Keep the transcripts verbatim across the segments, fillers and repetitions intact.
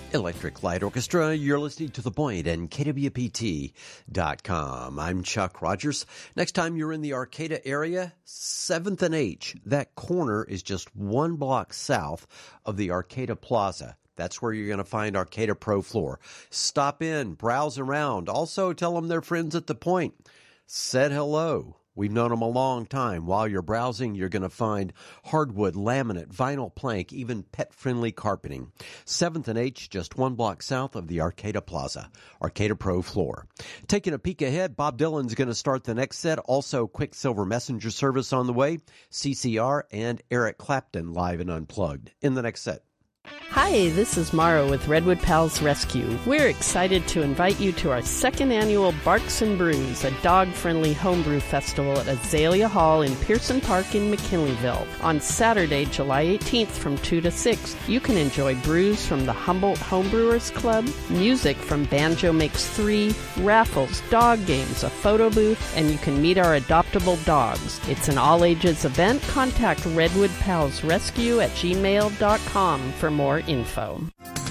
Electric Light Orchestra, you're listening to The Point and K W P T dot com. I'm Chuck Rogers. Next time you're in the Arcata area, seventh and H. That corner is just one block south of the Arcata Plaza. That's where you're going to find Arcata Pro Floor. Stop in, browse around. Also, tell them they're friends at The Point. Said hello. We've known them a long time. While you're browsing, you're going to find hardwood, laminate, vinyl plank, even pet-friendly carpeting. seventh and H, just one block south of the Arcata Plaza. Arcata Pro Floor. Taking a peek ahead, Bob Dylan's going to start the next set. Also, Quicksilver Messenger service on the way. C C R and Eric Clapton live and unplugged in the next set. Hi, this is Mara with Redwood Pals Rescue. We're excited to invite you to our second annual Barks and Brews, a dog-friendly homebrew festival at Azalea Hall in Pearson Park in McKinleyville. On Saturday, July eighteenth from two to six, you can enjoy brews from the Humboldt Homebrewers Club, music from Banjo Makes Three, raffles, dog games, a photo booth, and you can meet our adoptable dogs. It's an all-ages event. Contact Redwood Pals Rescue at gmail dot com for more info.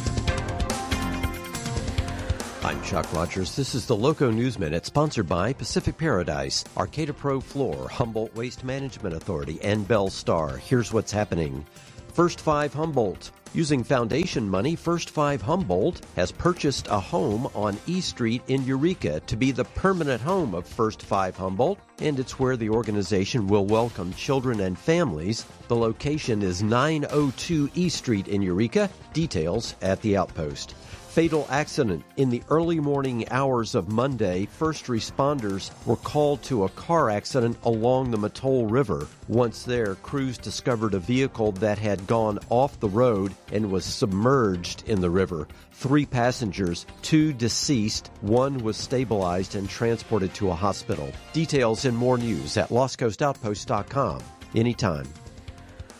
I'm Chuck Rogers. This is the Loco News Minute, sponsored by Pacific Paradise, Arcata Pro Floor, Humboldt Waste Management Authority, and Bell Star. Here's what's happening. First Five Humboldt. Using foundation money, First Five Humboldt has purchased a home on E Street in Eureka to be the permanent home of First Five Humboldt, and it's where the organization will welcome children and families. The location is nine oh two E Street in Eureka. Details at the Outpost. Fatal accident. In the early morning hours of Monday, first responders were called to a car accident along the Mattole River. Once there, crews discovered a vehicle that had gone off the road and was submerged in the river. Three passengers, two deceased, one was stabilized and transported to a hospital. Details and more news at lost coast outpost dot com. Anytime.